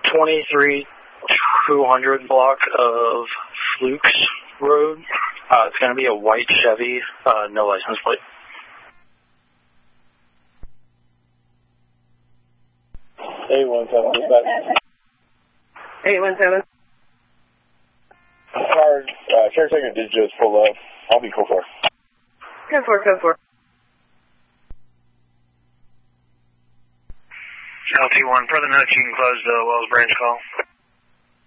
23-200 block of Flukes Road. It's going to be a white Chevy, no license plate. 817, dispatch. 817. Car, caretaker did just pull up. I'll be code 4. Code 4, code 4. LT1, for the note, you can close the Wells Branch call.